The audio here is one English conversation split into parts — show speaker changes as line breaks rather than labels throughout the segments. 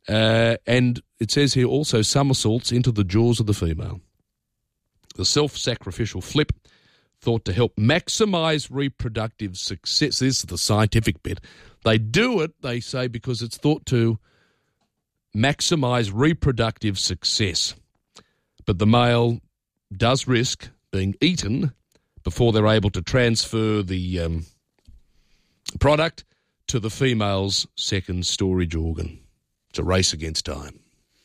And it says here also somersaults into the jaws of the female. The self-sacrificial flip, thought to help maximise reproductive success. This is the scientific bit. They do it, they say, because it's thought to maximise reproductive success. But the male does risk being eaten before they're able to transfer the product to the female's second storage organ. It's a race against time.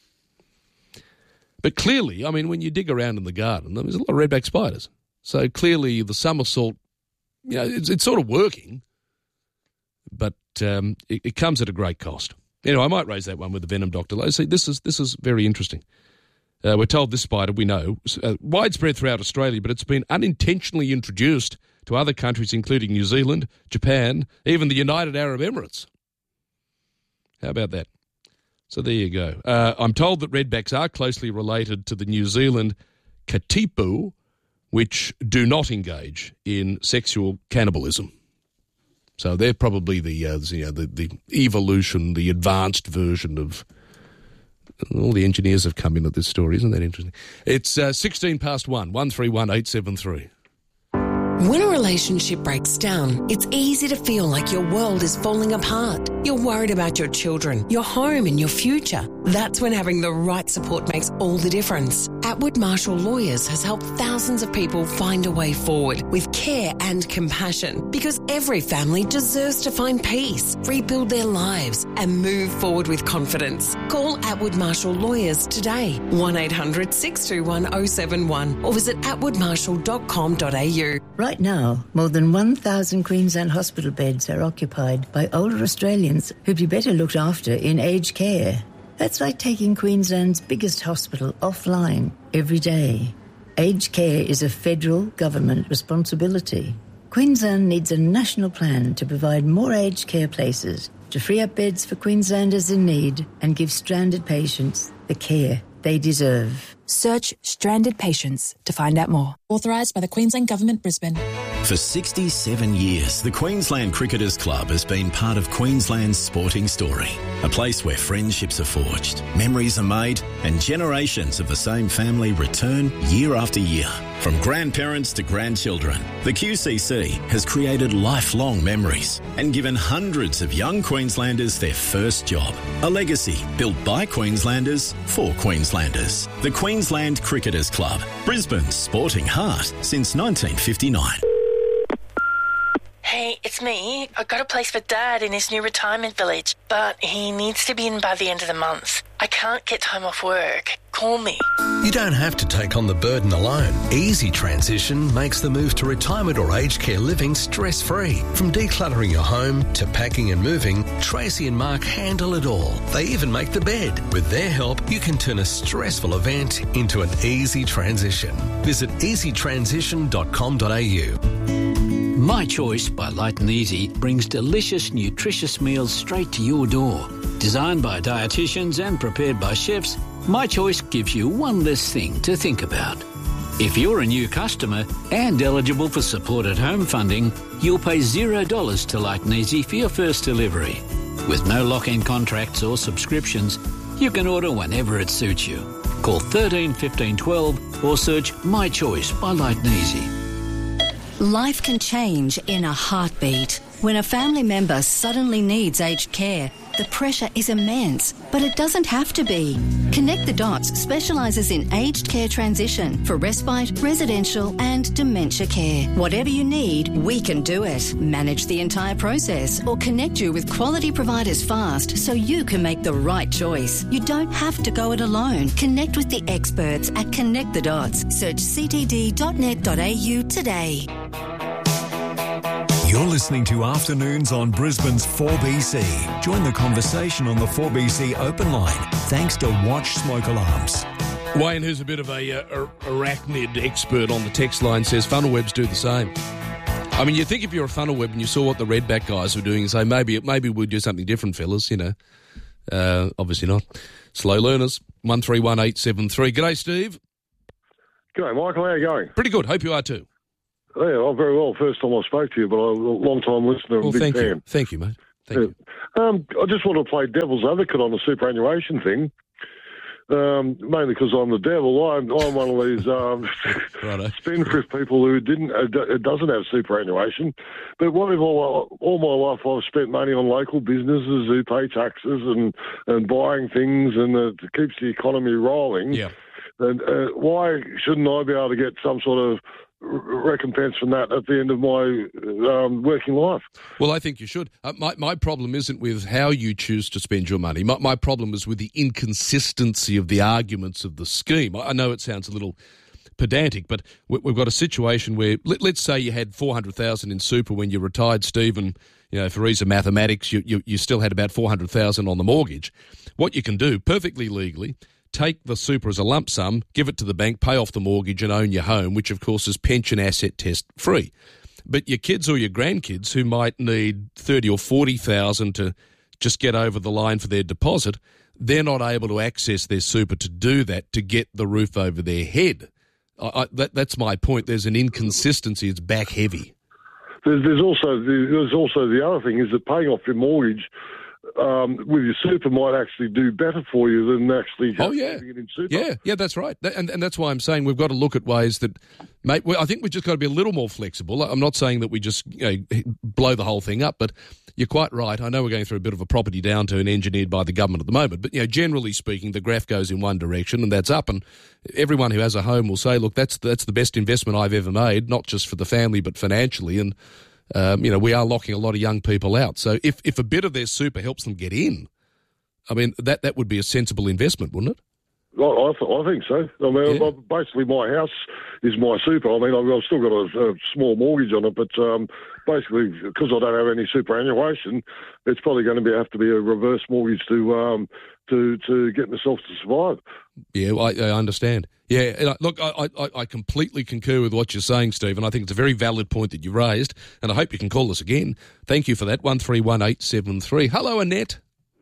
But clearly, I mean, when you dig around in the garden, there's a lot of redback spiders. So clearly the somersault, you know, it's sort of working, but it comes at a great cost. Anyway, I might raise that one with the venom doctor. See, this is very interesting. We're told this spider, we know, widespread throughout Australia, but it's been unintentionally introduced to other countries, including New Zealand, Japan, even the United Arab Emirates. How about that? So there you go. I'm told that redbacks are closely related to the New Zealand katipu, which do not engage in sexual cannibalism. So they're probably the evolution, the advanced version of... All the engineers have come in at this story. Isn't that interesting? It's 16 past 1, 131873.
When a relationship breaks down, it's easy to feel like your world is falling apart. You're worried about your children, your home and your future. That's when having the right support makes all the difference. Atwood Marshall Lawyers has helped thousands of people find a way forward with care and compassion, because every family deserves to find peace, rebuild their lives and move forward with confidence. Call Atwood Marshall Lawyers today, 1800 621 071 or visit atwoodmarshall.com.au.
Right now, more than 1,000 Queensland hospital beds are occupied by older Australians who'd be better looked after in aged care. That's like taking Queensland's biggest hospital offline every day. Aged care is a federal government responsibility. Queensland needs a national plan to provide more aged care places, to free up beds for Queenslanders in need and give stranded patients the care they deserve.
Search Stranded Patients to find out more. Authorised by the Queensland Government, Brisbane.
For 67 years, the Queensland Cricketers Club has been part of Queensland's sporting story. A place where friendships are forged, memories are made, and generations of the same family return year after year. From grandparents to grandchildren, the QCC has created lifelong memories and given hundreds of young Queenslanders their first job. A legacy built by Queenslanders for Queenslanders. The Queensland Cricketers Club, Brisbane's sporting heart since 1959.
Hey, it's me. I got a place for Dad in his new retirement village, but he needs to be in by the end of the month. I can't get time off work. Call me.
You don't have to take on the burden alone. Easy Transition makes the move to retirement or aged care living stress-free. From decluttering your home to packing and moving, Tracy and Mark handle it all. They even make the bed. With their help, you can turn a stressful event into an easy transition. Visit easytransition.com.au.
My Choice by Light and Easy brings delicious, nutritious meals straight to your door. Designed by dietitians and prepared by chefs, My Choice gives you one less thing to think about. If you're a new customer and eligible for supported home funding, you'll pay $0 to Light and Easy for your first delivery. With no lock-in contracts or subscriptions, you can order whenever it suits you. Call 13 15 12 or search My Choice by Light and Easy.
Life can change in a heartbeat. When a family member suddenly needs aged care, the pressure is immense, but it doesn't have to be. Connect the Dots specialises in aged care transition for respite, residential and dementia care. Whatever you need, we can do it. Manage the entire process or connect you with quality providers fast so you can make the right choice. You don't have to go it alone. Connect with the experts at Connect the Dots. Search ctd.net.au today.
You're listening to Afternoons on Brisbane's 4BC. Join the conversation on the 4BC open line thanks to Watch Smoke Alarms.
Wayne, who's a bit of a arachnid expert on the text line, says funnel webs do the same. I mean, you think if you're a funnel web and you saw what the redback guys were doing and say, maybe we'll do something different, fellas, you know. Obviously not. Slow learners, 131873. G'day, Steve.
G'day, Michael. How are you going?
Pretty good. Hope you are too.
Yeah, I'm very well. First time I spoke to you, but I'm a long-time listener and
well,
big fan.
Thank you, mate. Thank you.
I just want to play devil's advocate on the superannuation thing. Mainly because I'm the devil. I'm one of these spendthrift people who doesn't have superannuation. But what if all my life I've spent money on local businesses who pay taxes and buying things, and it keeps the economy rolling?
Yeah.
And why shouldn't I be able to get some sort of recompense from that at the end of my working life?
Well, I think you should. My problem isn't with how you choose to spend your money. My problem is with the inconsistency of the arguments of the scheme. I know it sounds a little pedantic, but we've got a situation where, let's say you had $400,000 in super when you retired, Steve, and for reason mathematics, you still had about $400,000 on the mortgage. What you can do, perfectly legally, take the super as a lump sum, give it to the bank, pay off the mortgage and own your home, which of course is pension asset test free. But your kids or your grandkids who might need $30,000 or $40,000 to just get over the line for their deposit, they're not able to access their super to do that, to get the roof over their head. That's my point. There's an inconsistency. It's back heavy.
There's also the other thing is that paying off your mortgage with your super might actually do better for you than actually having it in super.
Yeah, that's right. And that's why I'm saying we've got to look at ways that, mate, I think we've just got to be a little more flexible. I'm not saying that we just blow the whole thing up, but you're quite right. I know we're going through a bit of a property downturn engineered by the government at the moment, but generally speaking, the graph goes in one direction and that's up. And everyone who has a home will say, look, that's the best investment I've ever made, not just for the family but financially. And we are locking a lot of young people out. So if a bit of their super helps them get in, I mean, that would be a sensible investment, wouldn't it?
Well, I think so. I mean, basically my house is my super. I mean, I've still got a small mortgage on it, but basically because I don't have any superannuation, it's probably going to have to be a reverse mortgage to get myself to survive.
Yeah, I understand. Yeah, look, I completely concur with what you're saying, Stephen. I think it's a very valid point that you raised, and I hope you can call us again. Thank you for that, 131873. Hello, Annette.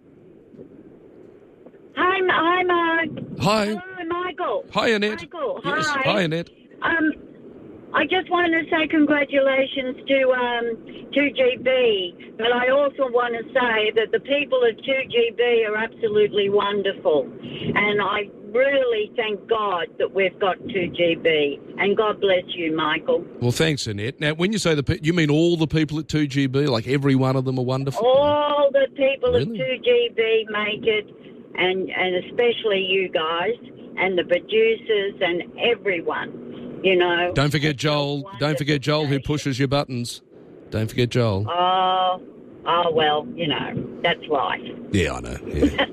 Hi, Mark.
Hi.
Hello, Michael.
Hi, Annette.
Michael,
yes.
Hi,
Annette.
I just want to say congratulations to 2GB, but I also want to say that the people at 2GB are absolutely wonderful, and I really thank God that we've got 2GB, and God bless you, Michael.
Well, thanks, Annette. Now, when you say you mean all the people at 2GB, like every one of them are wonderful?
All the people
really?
at 2GB make it, and especially you guys, and the producers and everyone.
Don't forget Joel. Don't forget Joel who pushes your buttons. Don't forget Joel.
Oh, well, that's life.
Yeah, I know. Yeah.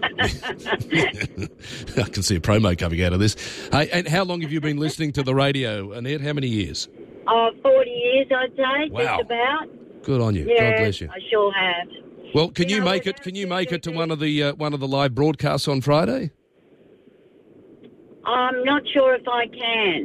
I can see a promo coming out of this. Hey, and how long have you been listening to the radio, Annette? How many years?
40 years, I'd say.
Wow.
Just about.
Good on you.
Yeah,
God bless you.
I sure have.
Well, can you make it? Can you make it to one of the live broadcasts on Friday?
I'm not sure if I can.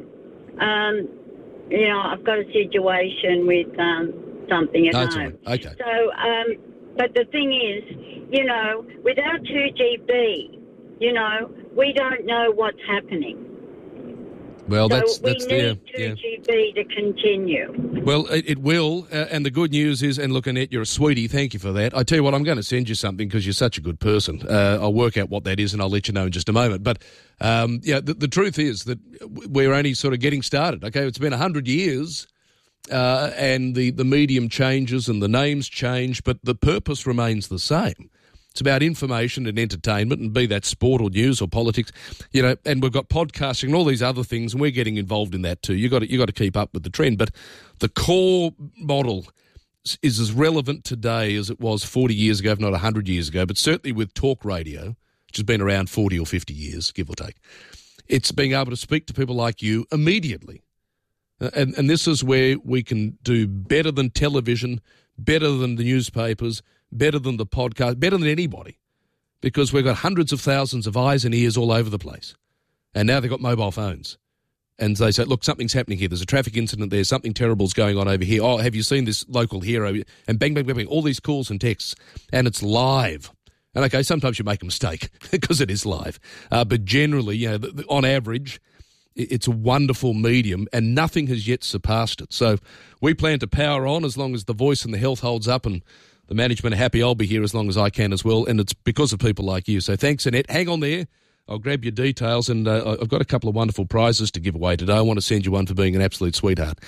I've got a situation with something at home.
Right. Okay.
So, but the thing is, without 2GB, we don't know what's happening.
Well,
so
that's
we
there.
need 2GB to continue.
Well, it will, and the good news is, and look, Annette, you're a sweetie. Thank you for that. I tell you what, I'm going to send you something because you're such a good person. I'll work out what that is, and I'll let you know in just a moment. But the truth is that we're only sort of getting started. Okay, it's been 100 years, and the medium changes and the names change, but the purpose remains the same. It's about information and entertainment, and be that sport or news or politics, and we've got podcasting and all these other things, and we're getting involved in that too. You got to keep up with the trend, but the core model is as relevant today as it was 40 years ago, if not 100 years ago, but certainly with talk radio, which has been around 40 or 50 years, give or take. It's being able to speak to people like you immediately, and this is where we can do better than television, better than the newspapers, better than the podcast, better than anybody, because we've got hundreds of thousands of eyes and ears all over the place. And now they've got mobile phones. And they say, look, something's happening here. There's a traffic incident there. Something terrible's going on over here. Oh, have you seen this local hero? And bang, bang, bang, bang, all these calls and texts. And it's live. And, okay, sometimes you make a mistake because it is live. But generally, on average, it's a wonderful medium, and nothing has yet surpassed it. So we plan to power on as long as the voice and the health holds up and The management are happy I'll be here as long as I can as well, and it's because of people like you. So thanks, Annette. Hang on there. I'll grab your details, and I've got a couple of wonderful prizes to give away today. I want to send you one for being an absolute sweetheart.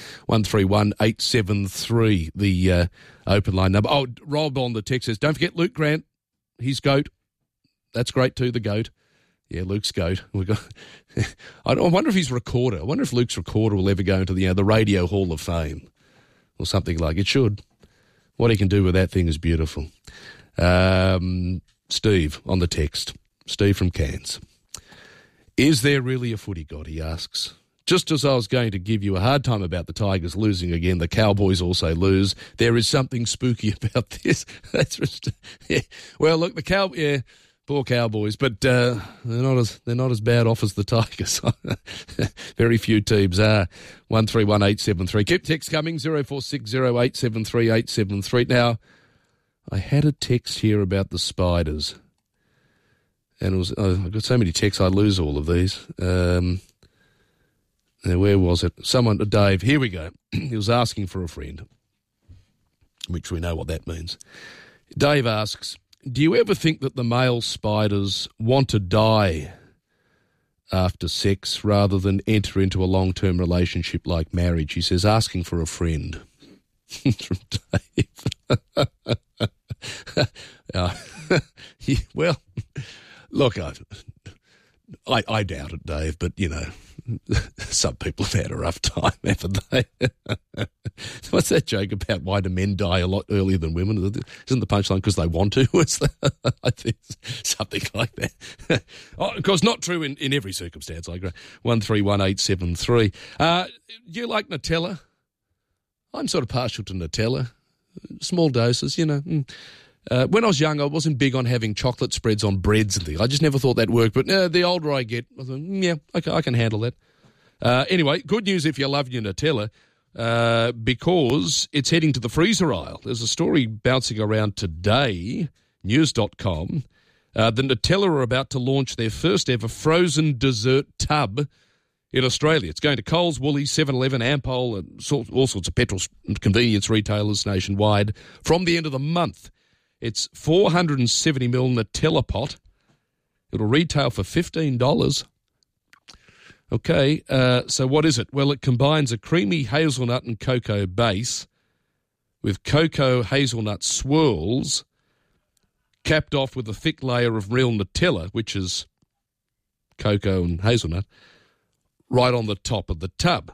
131873, the open line number. Oh, Rob on the text says, don't forget Luke Grant. He's GOAT. That's great too, the GOAT. Yeah, Luke's GOAT. We got. I wonder if he's recorder. I wonder if Luke's recorder will ever go into the Radio Hall of Fame or something like it. Should. What he can do with that thing is beautiful. Steve on the text. Steve from Cairns. Is there really a footy god, he asks. Just as I was going to give you a hard time about the Tigers losing again, the Cowboys also lose. There is something spooky about this. That's just, yeah. Well, look, poor Cowboys, but they're not as bad off as the Tigers. Very few teams are. 131873. Keep text coming. 0460873873. Now, I had a text here about the Spiders. And it was, I've got so many texts, I lose all of these. Now, where was it? Dave, here we go. He was asking for a friend, which we know what that means. Dave asks, do you ever think that the male spiders want to die after sex rather than enter into a long-term relationship like marriage? He says, asking for a friend. From Dave. Well... Look, I doubt it, Dave, but, some people have had a rough time, haven't they? What's that joke about why do men die a lot earlier than women? Isn't the punchline because they want to? I think something like that. Of course, not true in every circumstance, I agree. 131873. Do you like Nutella? I'm sort of partial to Nutella. Small doses, when I was young, I wasn't big on having chocolate spreads on breads and things. I just never thought that worked. But the older I get, I thought, yeah, I can handle that. Anyway, good news if you love your Nutella, because it's heading to the freezer aisle. There's a story bouncing around today, news.com. The Nutella are about to launch their first ever frozen dessert tub in Australia. It's going to Coles, Woolies, 7-Eleven, Ampol, and all sorts of petrol convenience retailers nationwide from the end of the month. It's 470ml Nutella pot. It'll retail for $15. Okay, so what is it? Well, it combines a creamy hazelnut and cocoa base with cocoa hazelnut swirls capped off with a thick layer of real Nutella, which is cocoa and hazelnut, right on the top of the tub.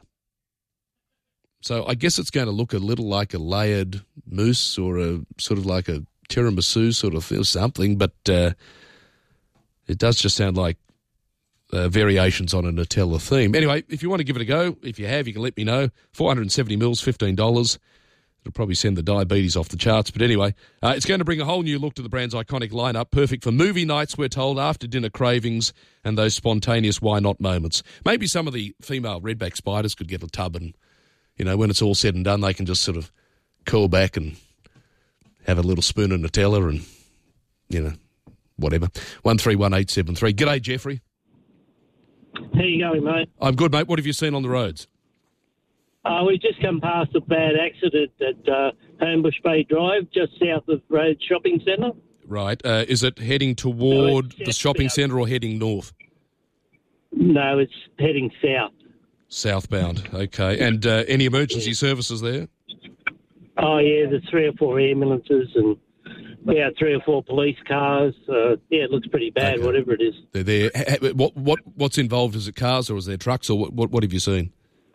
So I guess it's going to look a little like a layered mousse or a sort of like a tiramisu sort of thing, something, but it does just sound like variations on a Nutella theme. Anyway, if you want to give it a go, if you have, you can let me know. 470 mils, $15. It'll probably send the diabetes off the charts. But anyway, it's going to bring a whole new look to the brand's iconic lineup, perfect for movie nights, we're told, after-dinner cravings and those spontaneous why-not moments. Maybe some of the female redback spiders could get a tub and, when it's all said and done, they can just sort of curl back and have a little spoon of Nutella and, whatever. 131873. G'day, Jeffrey.
How you going, mate?
I'm good, mate. What have you seen on the roads?
We've just come past a bad accident at Homebush Bay Drive, just south of Road Shopping Centre.
Right. Is it heading toward the shopping centre or heading north?
No, it's heading south.
Southbound. Okay. And any emergency services there?
Oh, yeah, there's 3 or 4 ambulances and 3 or 4 police cars. It looks pretty bad, okay. Whatever it is.
They're there. What's involved? Is it cars or is there trucks or what have you seen?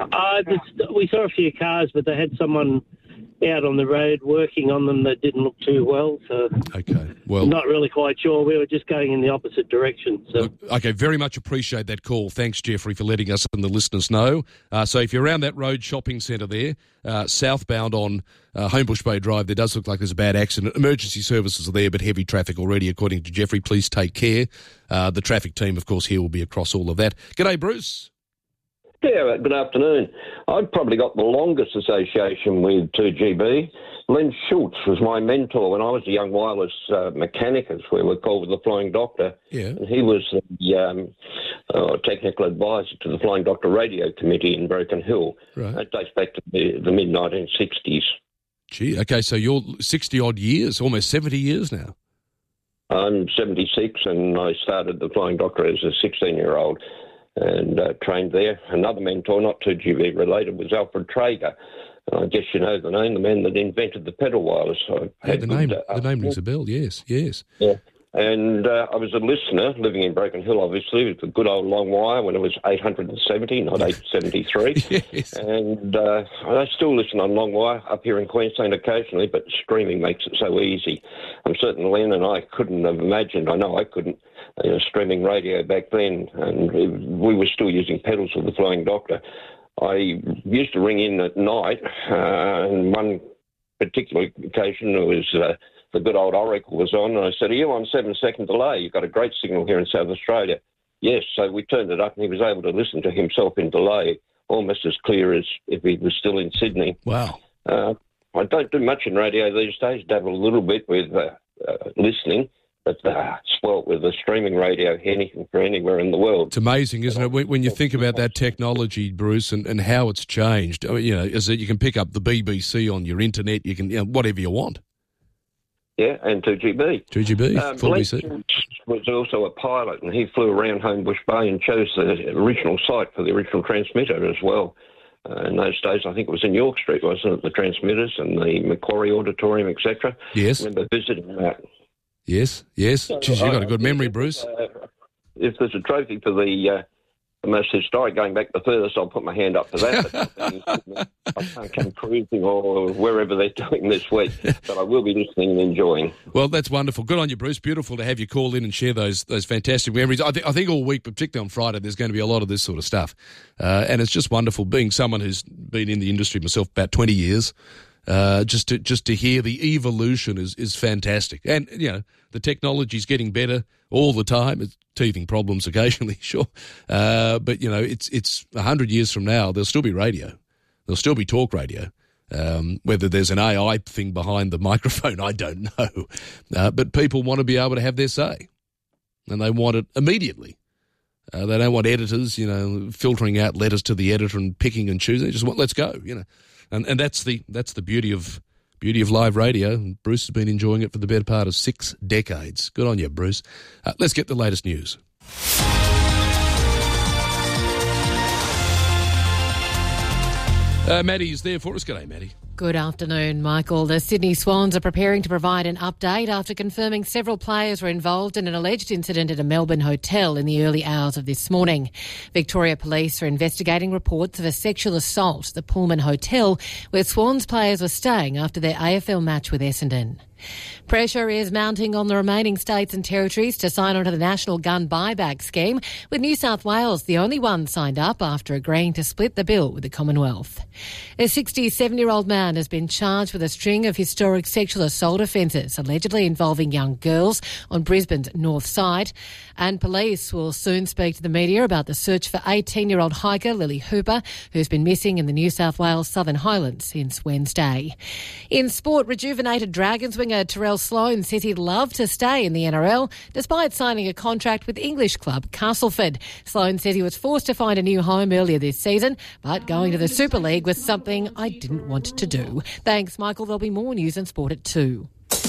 We saw a few cars, but they had someone out on the road working on them that didn't look too well. So
okay, well,
not really quite sure. We were just going in the opposite direction. So
okay, very much appreciate that call. Thanks, Jeffrey, for letting us and the listeners know. So if you're around that road shopping centre there, southbound on Homebush Bay Drive, there does look like there's a bad accident. Emergency services are there, but heavy traffic already, according to Jeffrey. Please take care. The traffic team, of course, here will be across all of that. G'day, Bruce.
Yeah, good afternoon. I've probably got the longest association with 2GB. Len Schultz was my mentor when I was a young wireless mechanic, as we were called, with the Flying Doctor.
Yeah.
And he was the technical advisor to the Flying Doctor Radio Committee in Broken Hill.
Right.
That dates back to the mid-1960s.
Gee, okay, so you're 60-odd years, almost 70 years now.
I'm 76 and I started the Flying Doctor as a 16-year-old and trained there. Another mentor, not 2GB related, was Alfred Traeger. I guess you know the name, the man that invented the pedal wireless.
The name rings a bell, yes.
Yeah. And I was a listener, living in Broken Hill, obviously, with the good old long wire when it was 870, not 873.
Yes.
And I still listen on long wire up here in Queensland occasionally, but streaming makes it so easy. I'm certain Len and I couldn't have imagined, I know I couldn't, streaming radio back then, and we were still using pedals with the Flying Doctor. I used to ring in at night, and one particular occasion it was... the good old Oracle was on, and I said, are you on 7-second delay? You've got a great signal here in South Australia. Yes, so we turned it up, and he was able to listen to himself in delay, almost as clear as if he was still in Sydney.
Wow.
I don't do much in radio these days, dabble a little bit with listening, but spoilt with the streaming radio anything for anywhere in the world.
It's amazing, isn't it, when you think about that technology, Bruce, and how it's changed. I mean, is that you can pick up the BBC on your internet, you can, whatever you want.
Yeah, and 2GB.
2GB, full BC.
Was also a pilot, and he flew around Homebush Bay and chose the original site for the original transmitter as well. In those days, I think it was in York Street, wasn't it? The transmitters and the Macquarie Auditorium, etc.
Yes.
I remember visiting that.
Yes. Jeez, you've got a good memory, Bruce.
If there's a trophy for the most historic, going back the furthest, I'll put my hand up for that. But I can't come cruising or wherever they're doing this week, but I will be listening and enjoying.
Well, that's wonderful. Good on you, Bruce. Beautiful to have you call in and share those fantastic memories. I think all week, particularly on Friday, there's going to be a lot of this sort of stuff. And it's just wonderful being someone who's been in the industry myself about 20 years. Just to hear the evolution is fantastic. And, the technology's getting better all the time. It's teething problems occasionally, sure. But, it's 100 years from now, there'll still be radio. There'll still be talk radio. Whether there's an AI thing behind the microphone, I don't know. But people want to be able to have their say. And they want it immediately. They don't want editors, filtering out letters to the editor and picking and choosing. They just want, let's go, And that's the beauty of live radio. And Bruce has been enjoying it for the better part of 6 decades. Good on you, Bruce. Let's get the latest news. Maddie's there for us. G'day, Maddie.
Good afternoon, Michael. The Sydney Swans are preparing to provide an update after confirming several players were involved in an alleged incident at a Melbourne hotel in the early hours of this morning. Victoria Police are investigating reports of a sexual assault at the Pullman Hotel where Swans players were staying after their AFL match with Essendon. Pressure is mounting on the remaining states and territories to sign on to the National Gun Buyback Scheme, with New South Wales the only one signed up after agreeing to split the bill with the Commonwealth. A 67-year-old man has been charged with a string of historic sexual assault offences, allegedly involving young girls on Brisbane's north side, and police will soon speak to the media about the search for 18-year-old hiker Lily Hooper, who's been missing in the New South Wales Southern Highlands since Wednesday. In sport, rejuvenated Dragons winger Terrell Sloan says he'd love to stay in the NRL despite signing a contract with English club Castleford. Sloan says he was forced to find a new home earlier this season, but going to the Super League was something I didn't want to do. Thanks, Michael. There'll be more news and sport at 2.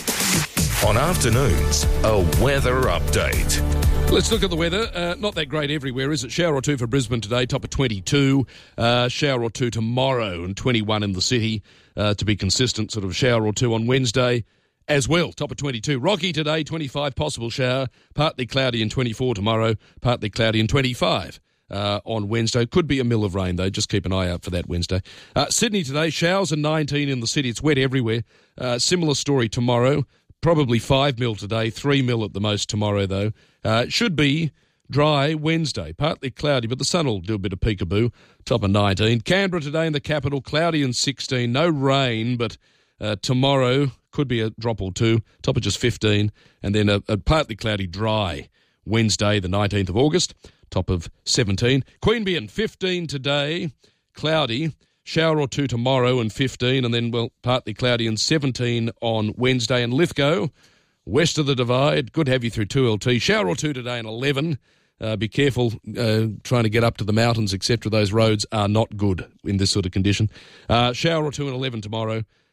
On afternoons, a weather update.
Let's look at the weather. Not that great everywhere, is it? Shower or two for Brisbane today, top of 22. Shower or two tomorrow and 21 in the city. To be consistent, sort of shower or two on Wednesday as well, top of 22. Rocky today, 25, possible shower. Partly cloudy and 24 tomorrow. Partly cloudy and 25 on Wednesday. Could be a mill of rain, though. Just keep an eye out for that Wednesday. Sydney today, showers and 19 in the city. It's wet everywhere. Similar story tomorrow. Probably 5 mil today, 3 mil at the most tomorrow, though. It should be dry Wednesday, partly cloudy, but the sun will do a bit of peekaboo, top of 19. Canberra today in the capital, cloudy and 16. No rain, but tomorrow could be a drop or two, top of just 15. And then a partly cloudy, dry Wednesday, the 19th of August, top of 17. Queanbeyan, 15 today, cloudy. Shower or two tomorrow and 15, and then, partly cloudy and 17 on Wednesday. And Lithgow, west of the Divide, good to have you through 2LT. Shower or two today and 11. Be careful trying to get up to the mountains, etc. Those roads are not good in this sort of condition. Shower or two and 11 tomorrow.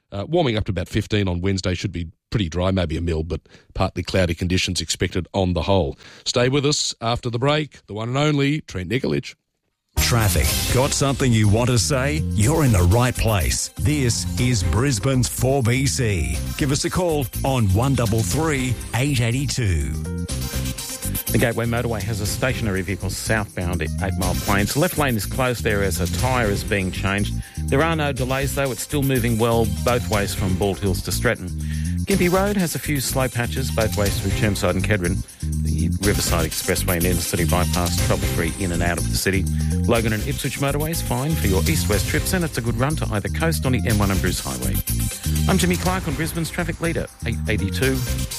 Warming up to about 15 on Wednesday, should be pretty dry, maybe a mil, but partly cloudy conditions expected on the whole. Stay with us after the break. The one and only Trent Nikolic.
Traffic. Got something you want to say? You're in the right place. This is Brisbane's 4BC. Give us a call on 133 882.
The Gateway Motorway has a stationary vehicle southbound at 8 Mile Plains. The left lane is closed there as a tyre is being changed. There are no delays though. It's still moving well both ways from Bald Hills to Stratton. Gympie Road has a few slow patches both ways through Chermside and Kedron. The Riverside Expressway and Intercity Bypass trouble-free in and out of the city. Logan and Ipswich Motorway is fine for your east-west trips, and it's a good run to either coast on the M1 and Bruce Highway. I'm Jimmy Clark on Brisbane's Traffic Leader, 882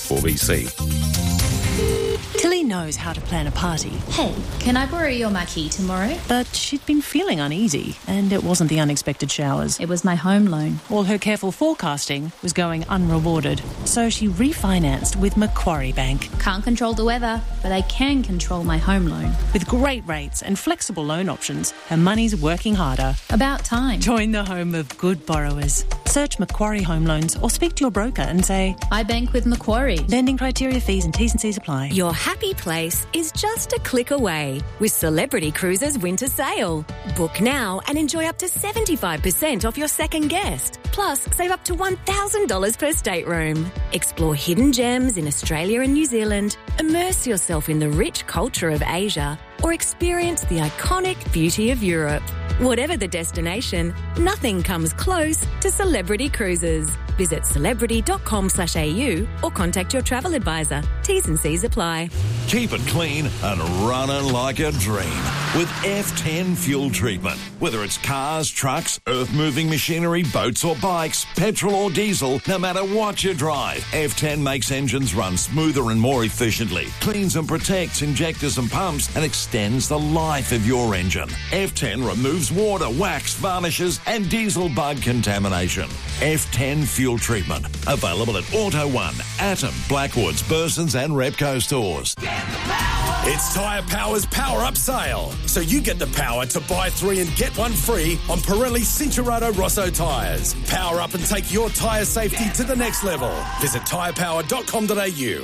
4BC.
Tilly knows how to plan a party.
Hey, can I borrow your marquee tomorrow?
But she'd been feeling uneasy, and it wasn't the unexpected showers.
It was my home loan.
All her careful forecasting was going unrewarded, so she refinanced with Macquarie Bank.
Can't control the weather, but I can control my home loan.
With great rates and flexible loan options, her money's working harder.
About time.
Join the home of good borrowers. Search Macquarie Home Loans or speak to your broker and say,
I bank with Macquarie.
Lending criteria, fees and T's and C's apply.
Your happy place is just a click away with Celebrity Cruises Winter Sale. Book now and enjoy up to 75% off your second guest. Plus, save up to $1,000 per stateroom. Explore hidden gems in Australia and New Zealand. Immerse yourself in the rich culture of Asia or experience the iconic beauty of Europe. Whatever the destination, nothing comes close to Celebrity Cruises. Visit celebrity.com/au or contact your travel advisor. T's and C's apply.
Keep it clean and running like a dream with F10 fuel treatment. Whether it's cars, trucks, earth-moving machinery, boats or bikes, petrol or diesel, no matter what you drive, F10 makes engines run smoother and more efficiently, cleans and protects injectors and pumps, and extends the life of your engine. F10 removes water, wax, varnishes and diesel bug contamination. F10 fuel treatment. Available at Auto One, Atom, Blackwoods, Burson's and Repco stores.
It's Tyre Power's Power Up Sale. So you get the power to buy 3 and get 1 free on Pirelli Cincherato Rosso tyres. Power up and take your tyre safety to the next level. Visit tyrepower.com.au.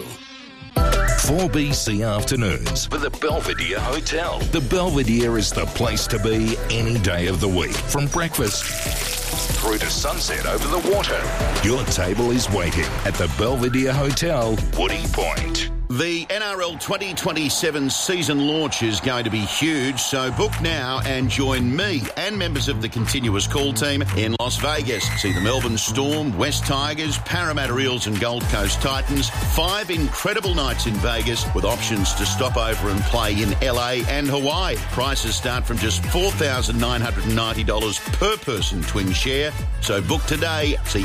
4BC Afternoons with the Belvedere Hotel. The Belvedere is the place to be any day of the week. From breakfast through to sunset over the water. Your table is waiting at the Belvedere Hotel, Woody Point.
The NRL 2027 season launch is going to be huge, so book now and join me and members of the Continuous Call team in Las Vegas. See the Melbourne Storm, West Tigers, Parramatta Eels and Gold Coast Titans. 5 incredible nights in Vegas with options to stop over and play in LA and Hawaii. Prices start from just $4,990 per person twin share. So book today. See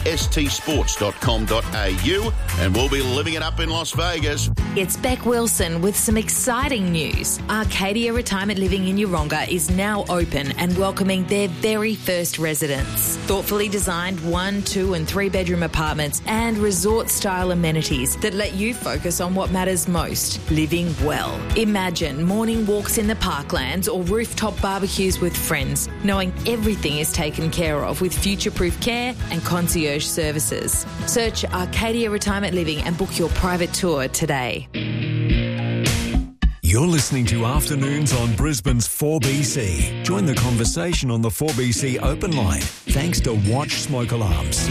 astsports.com.au and we'll be living it up in Las Vegas.
It's Beck Wilson with some exciting news. Arcadia Retirement Living in Yeronga is now open and welcoming their very first residents. Thoughtfully designed 1, 2 and 3 bedroom apartments and resort-style amenities that let you focus on what matters most, living well. Imagine morning walks in the parklands or rooftop barbecues with friends, knowing everything is taken care of with future-proof care and concierge services. Search Arcadia Retirement Living and book your private tour today.
You're listening to Afternoons on Brisbane's 4BC. Join the conversation on the 4BC open line thanks to Watch Smoke Alarms.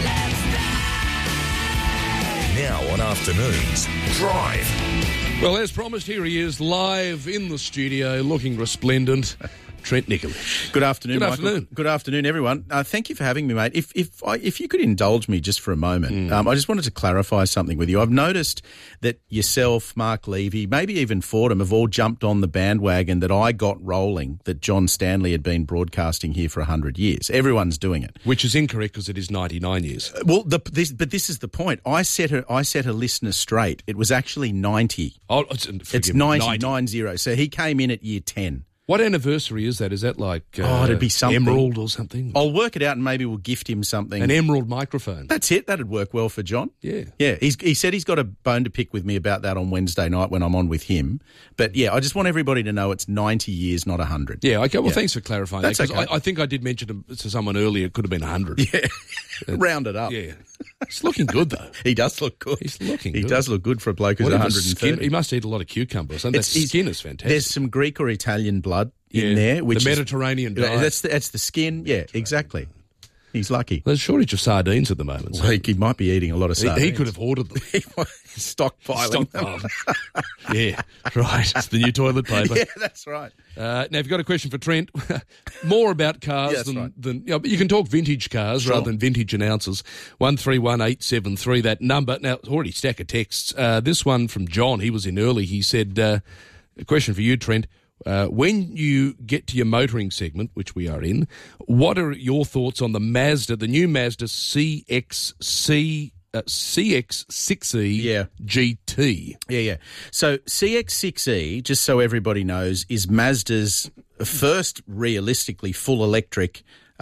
Now on Afternoons, Drive.
Well, as promised, here he is live in the studio looking resplendent. Trent Nikolic.
Good afternoon,
Good
Michael.
afternoon.
Good afternoon, everyone. Thank you for having me, mate. If you could indulge me just for a moment, I just wanted to clarify something with you. I've noticed that yourself, Mark Levy, maybe even Fordham have all jumped on the bandwagon that I got rolling, that John Stanley had been broadcasting here for 100 years. Everyone's doing it.
Which is incorrect because it is 99 years.
But this is the point. I set a listener straight. It was actually 90.
Oh,
it's 90. So he came in at year 10.
What anniversary is that? Is that like
it'd be something.
Emerald or something?
I'll work it out and maybe we'll gift him something.
An Emerald microphone.
That's it. That'd work well for John.
Yeah.
Yeah, he said he's got a bone to pick with me about that on Wednesday night when I'm on with him. But, yeah, I just want everybody to know it's 90 years, not 100.
Yeah, okay. Well, thanks for clarifying
That's
that.
okay.
I think I did mention to someone earlier it could have been 100.
Yeah. Round it up.
Yeah. He's looking good, though.
He does look good.
He's looking
He
good.
does look good for a bloke who's
Whatever
130.
He must eat a lot of cucumber or something. That skin is fantastic.
There's some Greek or Italian blood in there. Which
the Mediterranean diet.
That's the skin. Yeah, exactly. He's lucky.
There's a shortage of sardines at the moment.
Well, he might be eating a lot of sardines.
He could have ordered them.
Stockpiling
them. Yeah, right. It's the new toilet paper.
Yeah, that's right.
Now, if you've got a question for Trent, more about cars than you know, but you can talk vintage cars rather than vintage announcers. 131873, that number. Now, it's already a stack of texts. This one from John, he was in early. He said, a question for you, Trent. When you get to your motoring segment, which we are in, what are your thoughts on the new Mazda CX-6E GT?
Yeah. So CX-6E, just so everybody knows, is Mazda's first realistically full electric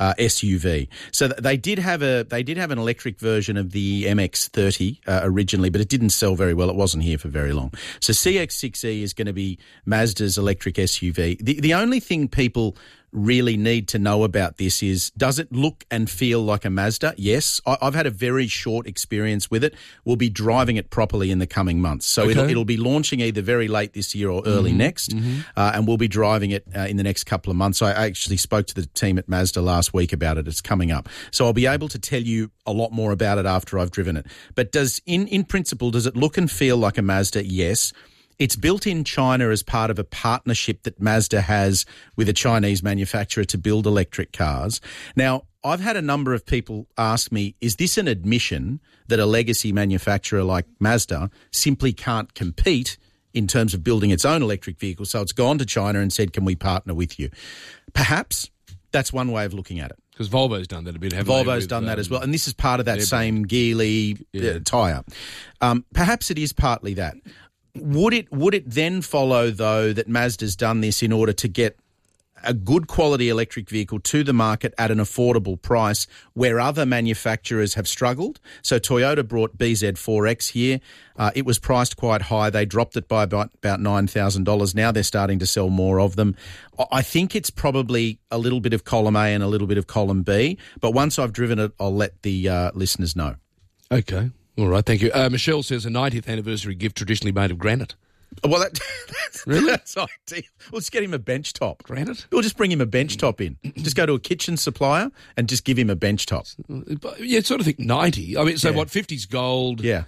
SUV. So they did have an electric version of the MX-30 originally, but it didn't sell very well. It wasn't here for very long. So CX-6E is going to be Mazda's electric SUV. The only thing people really need to know about this is, does it look and feel like a Mazda? Yes. I've had a very short experience with it. We'll be driving it properly in the coming months. So it'll be launching either very late this year or early next, and we'll be driving it in the next couple of months. I actually spoke to the team at Mazda last week about it. It's coming up. So I'll be able to tell you a lot more about it after I've driven it. But in principle, does it look and feel like a Mazda? Yes. It's built in China as part of a partnership that Mazda has with a Chinese manufacturer to build electric cars. Now, I've had a number of people ask me, is this an admission that a legacy manufacturer like Mazda simply can't compete in terms of building its own electric vehicle? So it's gone to China and said, can we partner with you? Perhaps that's one way of looking at it.
Because Volvo's done that a bit, haven't they?
Volvo's done that as well. And this is part of that same Geely tie-up. Perhaps it is partly that. Would it then follow, though, that Mazda's done this in order to get a good quality electric vehicle to the market at an affordable price where other manufacturers have struggled? So Toyota brought BZ4X here. It was priced quite high. They dropped it by about $9,000. Now they're starting to sell more of them. I think it's probably a little bit of column A and a little bit of column B. But once I've driven it, I'll let the listeners know.
Okay. All right, thank you. Michelle says a 90th anniversary gift traditionally made of granite.
Well, that's ideal. Let's get him a bench top.
Granite?
We'll just bring him a bench top in. Just go to a kitchen supplier and just give him a bench top.
Yeah, sort of think 90. I mean, so what, 50's gold?
Yeah.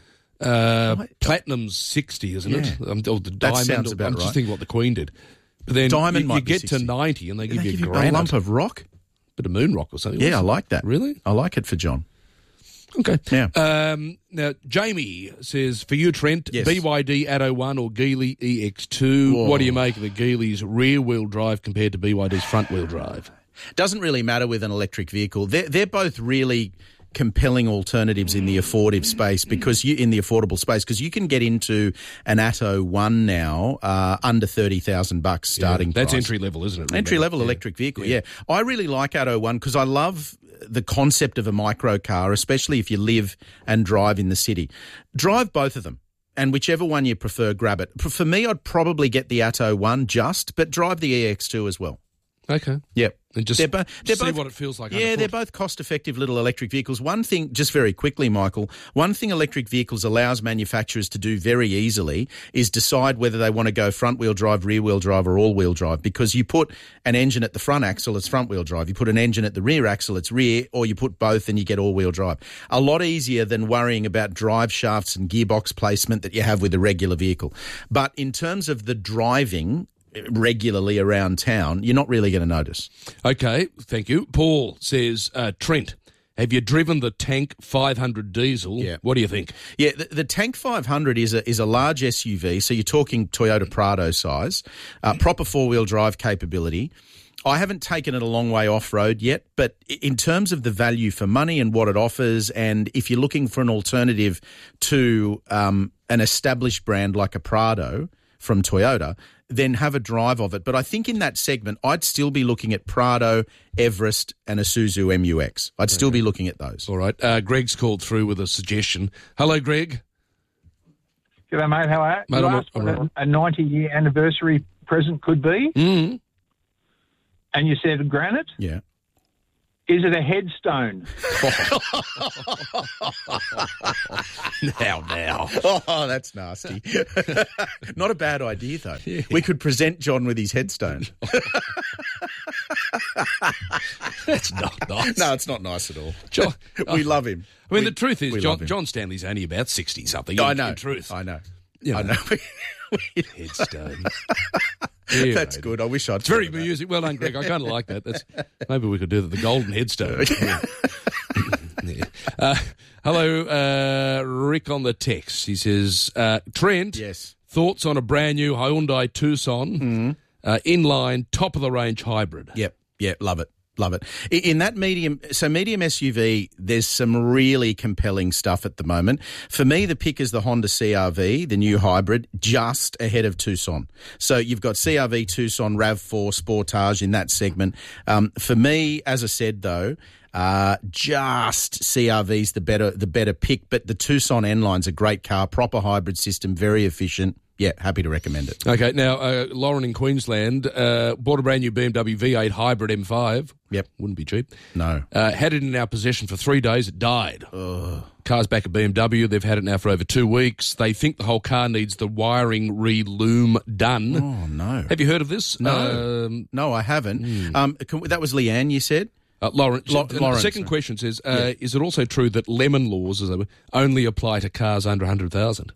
Platinum's 60, isn't it? Or the diamond.
That sounds about
I'm
right.
just thinking what the Queen did. But then
Diamond
you get to 90 and they give you granite.
a lump of rock?
Bit of moon rock or something.
Yeah, I like that.
Really?
I like it for John.
Okay.
Yeah.
Now, Jamie says, for you, Trent,
Yes.
BYD Atto 1 or Geely EX2,
Whoa.
what do you make of the Geely's rear-wheel drive compared to BYD's front-wheel drive?
Doesn't really matter with an electric vehicle. They're both really compelling alternatives in the affordable space because you can get into an Atto 1 now under $30,000 starting
That's
price.
entry level, isn't it?
Entry level electric vehicle, yeah. I really like Atto 1 because I love the concept of a micro car, especially if you live and drive in the city. Drive both of them. And whichever one you prefer, grab it. For me, I'd probably get the Atto 1 but drive the EX2 as well.
Okay.
Yep.
And just
they're
see
both,
what it feels like.
Yeah, they're both cost-effective little electric vehicles. One thing, just very quickly, Michael, one thing electric vehicles allows manufacturers to do very easily is decide whether they want to go front-wheel drive, rear-wheel drive, or all-wheel drive, because you put an engine at the front axle, it's front-wheel drive. You put an engine at the rear axle, it's rear, or you put both and you get all-wheel drive. A lot easier than worrying about drive shafts and gearbox placement that you have with a regular vehicle. But in terms of the driving regularly around town, you're not really going to notice.
Okay, thank you. Paul says, Trent, have you driven the Tank 500 diesel?
Yeah.
What do you think?
Yeah, the Tank 500 is a large SUV, so you're talking Toyota Prado size, proper four-wheel drive capability. I haven't taken it a long way off-road yet, but in terms of the value for money and what it offers, and if you're looking for an alternative to an established brand like a Prado, from Toyota, then have a drive of it. But I think in that segment, I'd still be looking at Prado, Everest and a Isuzu MU-X. I'd still be looking at those.
All right. Greg's called through with a suggestion. Hello, Greg.
G'day, mate. How are you?
Mate,
You
I'm
asked what
all right.
a 90-year anniversary present could be,
Mm.
and you said granite.
Yeah.
Is it a headstone?
Now.
Oh, that's nasty. Not a bad idea, though. Yeah. We could present John with his headstone.
That's not nice.
No, it's not nice at all.
John,
we love him.
I mean, the truth is,
love him.
John Stanley's only about 60-something.
I know.
In truth.
I know.
You
I know.
Headstone.
That's good. I wish I'd.
It's very amusing. Well done, Greg. I kind of like that. Maybe we could do the golden headstone. Yeah. Hello, Rick on the text. He says, Trent,
yes.
Thoughts on a brand new Hyundai Tucson inline, top-of-the-range hybrid?
Yep, love it. Love it. In that medium SUV, there's some really compelling stuff at the moment. For me, the pick is the Honda CR-V, the new hybrid, just ahead of Tucson. So you've got CR-V, Tucson, RAV4, Sportage in that segment. For me, as I said, though, just CR-V's the better pick, but the Tucson N-Line's a great car, proper hybrid system, very efficient. Yeah, happy to recommend it.
Okay, now, Lauren in Queensland bought a brand new BMW V8 hybrid M5.
Yep.
Wouldn't be cheap.
No.
Had it in our possession for 3 days. It died. Car's back at BMW. They've had it now for over 2 weeks. They think the whole car needs the wiring re-loom done.
Oh, no.
Have you heard of this?
No. No, I haven't. That was Leanne, you said?
Lawrence.
Lawrence.
The second question says, is it also true that lemon laws only apply to cars under 100,000?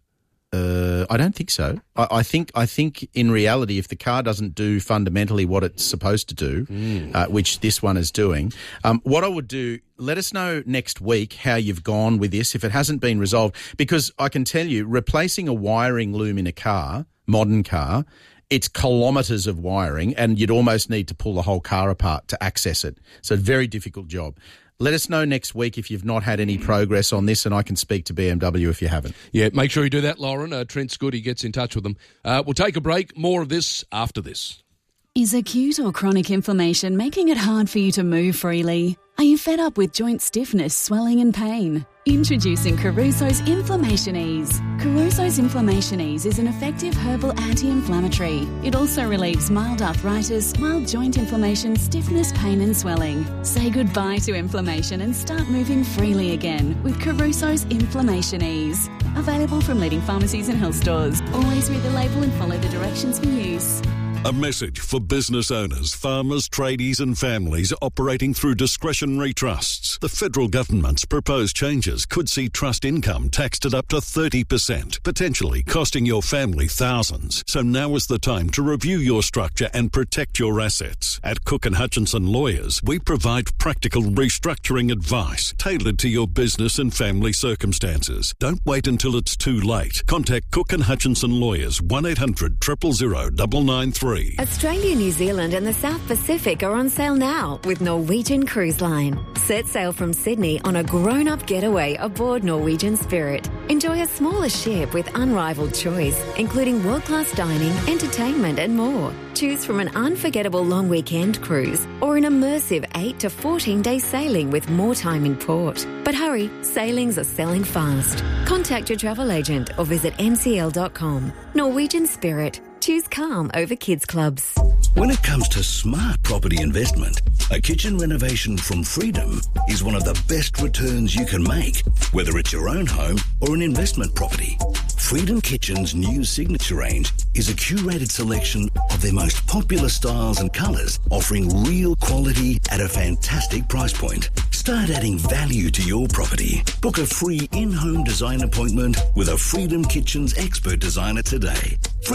I don't think so. I think in reality, if the car doesn't do fundamentally what it's supposed to do, which this one is doing, what I would do, let us know next week how you've gone with this if it hasn't been resolved. Because I can tell you, replacing a wiring loom in a car, modern car, it's kilometres of wiring and you'd almost need to pull the whole car apart to access it. So a very difficult job. Let us know next week if you've not had any progress on this, and I can speak to BMW if you haven't.
Yeah, make sure you do that, Lauren. Trent Scotty gets in touch with them. We'll take a break. More of this after this.
Is acute or chronic inflammation making it hard for you to move freely? Are you fed up with joint stiffness, swelling and pain? Introducing Caruso's Inflammation Ease. Caruso's Inflammation Ease is an effective herbal anti-inflammatory. It also relieves mild arthritis, mild joint inflammation, stiffness, pain and swelling. Say goodbye to inflammation and start moving freely again with Caruso's Inflammation Ease. Available from leading pharmacies and health stores. Always read the label and follow the directions for use.
A message for business owners, farmers, tradies and families operating through discretionary trusts. The federal government's proposed changes could see trust income taxed at up to 30%, potentially costing your family thousands. So now is the time to review your structure and protect your assets. At Cook & Hutchinson Lawyers, we provide practical restructuring advice tailored to your business and family circumstances. Don't wait until it's too late. Contact Cook & Hutchinson Lawyers, 1-800 000 993.
Australia, New Zealand and the South Pacific are on sale now with Norwegian Cruise Line. Set sail from Sydney on a grown-up getaway aboard Norwegian Spirit. Enjoy a smaller ship with unrivaled choice, including world-class dining, entertainment and more. Choose from an unforgettable long weekend cruise or an immersive 8 to 14-day sailing with more time in port. But hurry, sailings are selling fast. Contact your travel agent or visit ncl.com. Norwegian Spirit. Choose calm over kids clubs.
When it comes to smart property investment, a kitchen renovation from Freedom is one of the best returns you can make, whether it's your own home or an investment property. Freedom Kitchen's new signature range is a curated selection of their most popular styles and colours, offering real quality at a fantastic price point. Start adding value to your property. Book a free in-home design appointment with a Freedom Kitchens expert designer today.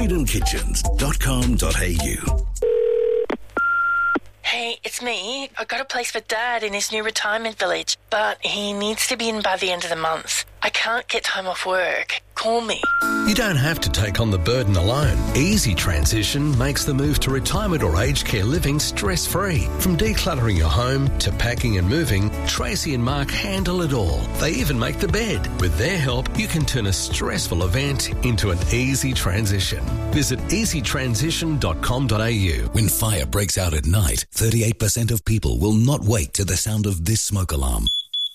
freedomkitchens.com.au.
Hey, it's me. I got a place for Dad in his new retirement village, but he needs to be in by the end of the month. I can't get time off work. call me.
You don't have to take on the burden alone. Easy Transition makes the move to retirement or aged care living stress-free. From decluttering your home to packing and moving, Tracy and Mark handle it all. They even make the bed. With their help, you can turn a stressful event into an easy transition. Visit easytransition.com.au.
When fire breaks out at night, 38% of people will not wake to the sound of this smoke alarm.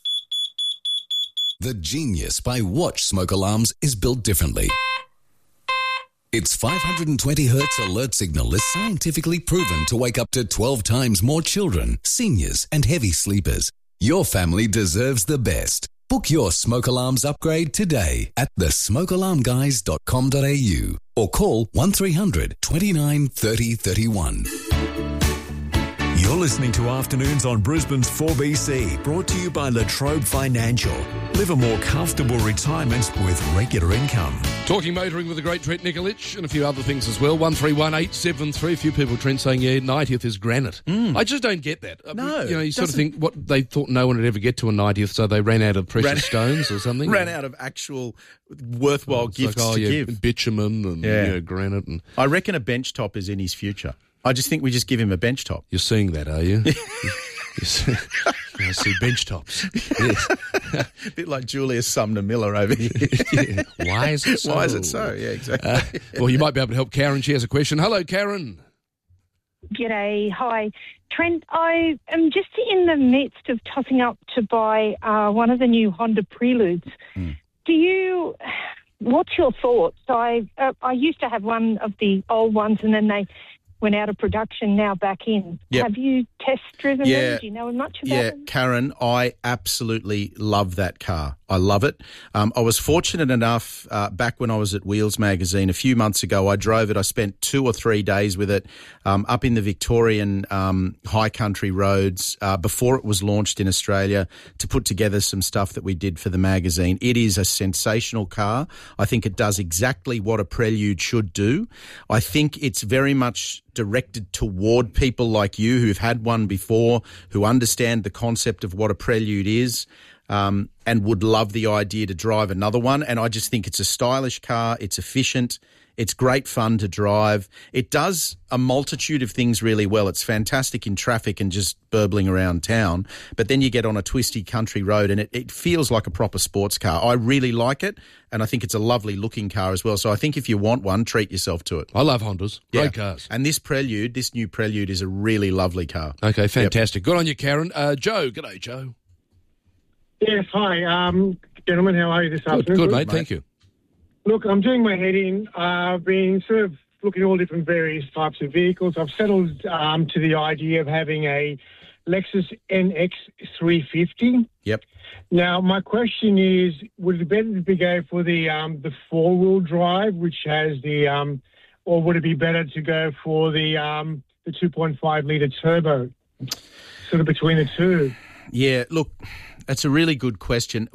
The Genius by Watch smoke alarms is built differently. Its 520 Hz alert signal is scientifically proven to wake up to 12 times more children, seniors and heavy sleepers. Your family deserves the best. Book your smoke alarms upgrade today at thesmokealarmguys.com.au or call 1300 29 30 31.
You're listening to Afternoons on Brisbane's 4BC, brought to you by Latrobe Financial. Live a more comfortable retirement with regular income.
Talking motoring with the great Trent Nikolic and a few other things as well. 131873. A few people, Trent, saying, 90th is granite. I just don't get that.
No.
You sort of think what they thought no one would ever get to a 90th, so they ran out of precious stones or something.
Ran out of actual worthwhile gifts to give.
Bitumen and granite. And
I reckon a bench top is in his future. I just think we just give him a bench top.
You're seeing that, are you? I see bench tops. Yes.
A bit like Julius Sumner Miller over here.
Yeah. Why is it so?
Why is it so? Yeah, exactly.
Well, you might be able to help Karen. She has a question. Hello, Karen.
G'day. Hi. Trent, I am just in the midst of tossing up to buy one of the new Honda Preludes. What's your thoughts? I used to have one of the old ones and then they went out of production, now back in.
Yep.
Have you test-driven them? Do you know much about them?
Karen, I absolutely love that car. I love it. I was fortunate enough back when I was at Wheels Magazine a few months ago, I drove it. I spent 2 or 3 days with it up in the Victorian high country roads before it was launched in Australia to put together some stuff that we did for the magazine. It is a sensational car. I think it does exactly what a Prelude should do. I think it's very much directed toward people like you who've had one before, who understand the concept of what a Prelude is, and would love the idea to drive another one. And I just think it's a stylish car. It's efficient. It's great fun to drive. It does a multitude of things really well. It's fantastic in traffic and just burbling around town. But then you get on a twisty country road and it feels like a proper sports car. I really like it, and I think it's a lovely looking car as well. So I think if you want one, treat yourself to it.
I love Hondas. Great cars.
And this new Prelude is a really lovely car.
Okay, fantastic. Yep. Good on you, Karen. Joe. G'day, Joe.
Yes, hi. Gentlemen, how are you this afternoon?
Good, mate. Thank you.
Look, I'm doing my head in. I've been sort of looking at all different various types of vehicles. I've settled to the idea of having a Lexus NX 350.
Yep.
Now, my question is, would it be better to go for the four-wheel drive, which has or would it be better to go for the 2.5-litre turbo, sort of between the two?
Yeah, look, that's a really good question.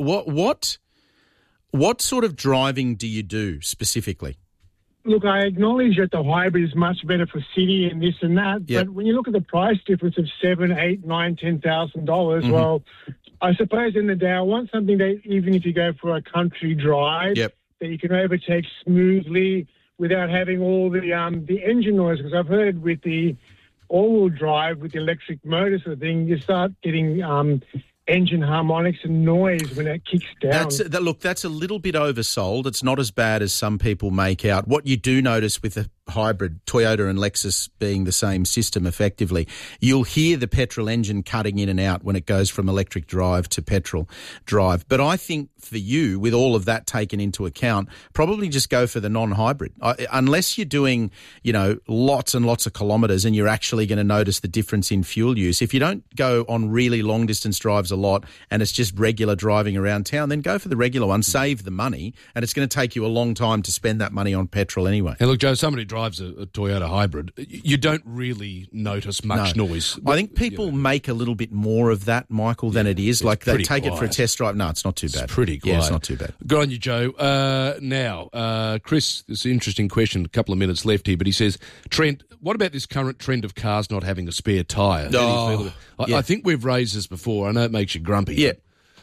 What sort of driving do you do specifically?
Look, I acknowledge that the hybrid is much better for city and this and that, but when you look at the price difference of $7,000, $8,000, $9,000, $10,000, well, I suppose in the day I want something that even if you go for a country drive, that you can overtake smoothly without having all the engine noise. Because I've heard with the all-wheel drive with the electric motor sort of thing, you start getting engine harmonics and noise when it kicks down.
That's a little bit oversold. It's not as bad as some people make out. What you do notice with the hybrid, Toyota and Lexus being the same system effectively, you'll hear the petrol engine cutting in and out when it goes from electric drive to petrol drive. But I think for you, with all of that taken into account, probably just go for the non-hybrid. Unless you're doing, lots and lots of kilometres and you're actually going to notice the difference in fuel use. If you don't go on really long distance drives a lot and it's just regular driving around town, then go for the regular one, save the money, and it's going to take you a long time to spend that money on petrol anyway.
And look, Joe, somebody drives a Toyota hybrid, you don't really notice much noise.
I think people make a little bit more of that, Michael, than it is. Like they take it for a test drive. No, it's not too bad.
It's pretty quiet.
Yeah, it's not too bad.
Good on you, Joe. Now, Chris, this is an interesting question, a couple of minutes left here, but he says, Trent, what about this current trend of cars not having a spare tyre? I think we've raised this before. I know it makes you grumpy.
Yeah.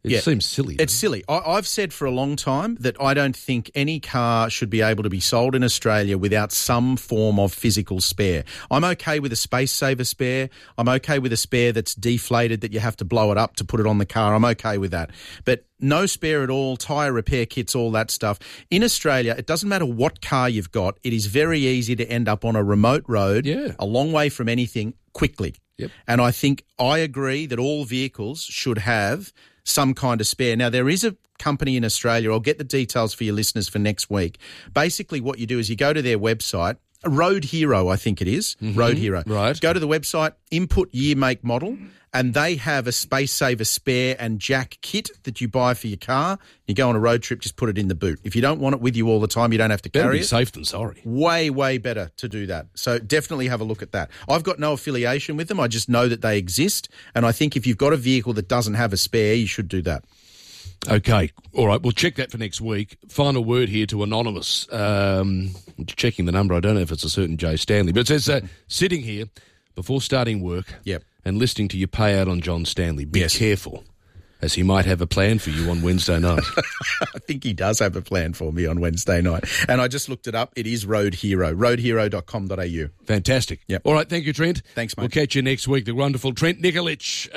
It seems silly.
It's silly. I've said for a long time that I don't think any car should be able to be sold in Australia without some form of physical spare. I'm okay with a space saver spare. I'm okay with a spare that's deflated that you have to blow it up to put it on the car. I'm okay with that. But no spare at all, tyre repair kits, all that stuff. In Australia, it doesn't matter what car you've got. It is very easy to end up on a remote road, a long way from anything, quickly.
Yep.
And I think I agree that all vehicles should have some kind of spare. Now, there is a company in Australia, I'll get the details for your listeners for next week. Basically, what you do is you go to their website, Road Hero, I think it is, Road Hero.
Right.
Go to the website, input year, make, model, and they have a space saver spare and jack kit that you buy for your car. You go on a road trip, just put it in the boot. If you don't want it with you all the time, you don't have to carry it.
Safe than sorry.
Way, way better to do that. So definitely have a look at that. I've got no affiliation with them. I just know that they exist. And I think if you've got a vehicle that doesn't have a spare, you should do that.
Okay. All right. We'll check that for next week. Final word here to Anonymous. Checking the number. I don't know if it's a certain Joe Stanley, but it says, sitting here before starting work and listening to your payout on John Stanley, be careful, as he might have a plan for you on Wednesday night.
I think he does have a plan for me on Wednesday night. And I just looked it up. It is Road Hero, roadhero.com.au.
Fantastic.
Yep.
All right, thank you, Trent.
Thanks, mate.
We'll catch you next week. The wonderful Trent Nikolic,